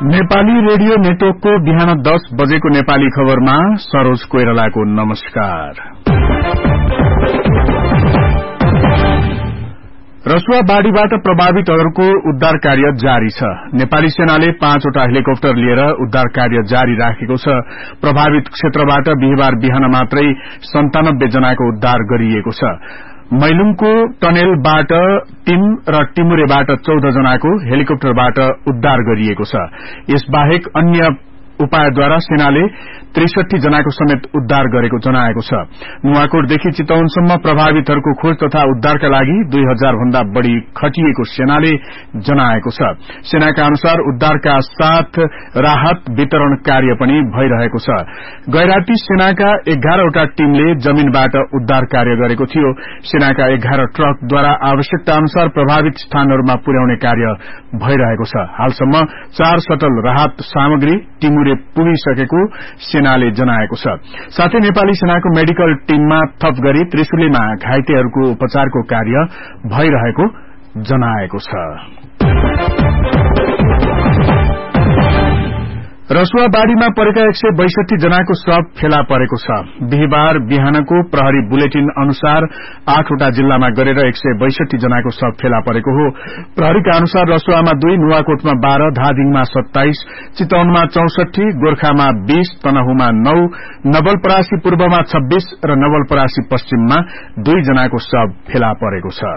Nepali radio नेटवर्कको बिहान 10 बजेको नेपाली खबरमा सरोज कोइरालाको नमस्कार। रसुवा बाढ़ीबाट प्रभावितहरूको उद्धार कार्य जारी छ। नेपाली सेनाले 5 वटा हेलिकप्टर लिएर उद्धार कार्य जारी राखेको छ। प्रभावित क्षेत्रबाट बिहीबार बिहान मात्रै 97 जनाको उद्धार गरिएको छ। मैलुङको टनेलबाट 3 र टिमुरेबाट 14 जनाको हेलिकप्टरबाट उद्धार गरिएको छ। यसबाहेक अन्य उपायद्वारा सेनाले 63 जनाको समेत उद्धार गरेको जनाएको छ। नुवाकोटदेखि चितवनसम्म प्रभावितहरूको खोज तथा उद्धारका लागि 2000 भन्दा बढ़ी खटिएको सेनाले जनाएको छ। सेनाका अनुसार उद्धारका साथ राहत वितरण कार्य पनि भइरहेको छ। गैराती सेनाका 11 वटा टीमले जमीनबाट उद्धार कार्य गरेको थियो। सेनाका 11 ट्रकद्वारा आवश्यकता अनुसार प्रभावित स्थानहरूमा पुर्याउने कार्य भइरहेको छ। हालसम्म 4 शटल राहत सामग्री टिमुरे पुगिसकेको सेनाले जनाएको छ। साथै नेपाली सेनाको मेडिकल टीममा थप गरी त्रिशुलीमा घाइतेहरूको उपचारको कार्य भइरहेको जनाएको छ। रसुवा बाढ़ीमा परेका 162 जनाको शव फेला परेको छ। बिहीबार बिहानको प्रहरी बुलेटिन अनुसार 8 वटा जिल्लामा गरेर 162 जनाको शव फेला परेको हो। प्रहरीका अनुसार रसुवामा 2, नुवाकोटमा 12, धादिङमा 27, चितवनमा 64, गोर्खामा 20, तनहुमा 9, नवलपरासी पूर्वमा 26 र नवलपरासी पश्चिममा 2 जनाको शव फेला परेको छ।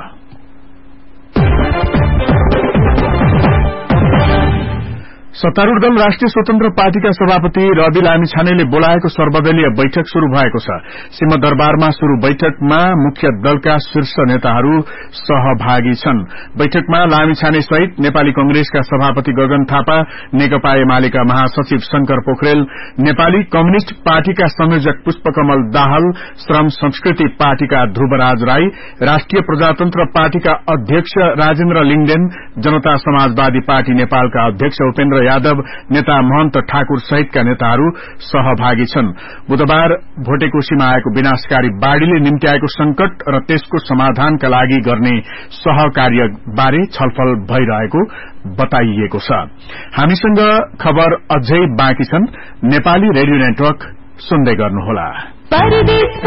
सत्तारूढ़ दल राष्ट्रिय स्वतन्त्र पार्टीका सभापति रवि लामिछानेले बोलाएको सर्वदलीय बैठक शुरू भएको छ। सिंहदरबारमा शुरू बैठकमा मुख्य दलका शीर्ष नेताहरू सहभागी छन्। बैठकमा लामिछाने सहित नेपाली कंग्रेसका सभापति गगन थापा, नेकपा एमालेका महासचिव शंकर पोखरेल, नेपाली कम्युनिष्ट पार्टीका संयोजक पुष्पकमल दाहाल, श्रम संस्कृति पार्टीका ध्रुवराज राई, राष्ट्रिय प्रजातन्त्र पार्टीका अध्यक्ष राजेन्द्र लिङदेन, जनता समाजवादी पार्टी नेपालका अध्यक्ष उपेन्द्र यादव, नेता महन्त ठाकुर सहितका नेताहरू सहभागी छन्। बुधबार भोटेकोशीमा आएको विनाशकारी बाढ़ीले निम्त्याएको संकट र त्यसको समाधानका लागि गर्ने सहकार्य बारे छलफल भइरहेको बताइएको छ। हामीसँग खबर अझै बाँकी छन्। नेपाली रेडियो नेटवर्क सुन्दै गर्नुहोला।